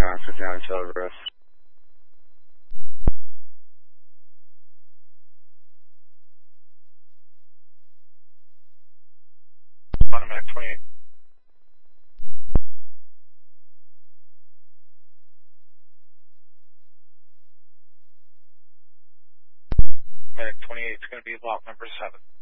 59 Hotel Roof. Automatic 28. Automatic 28 is going to be lot number 7.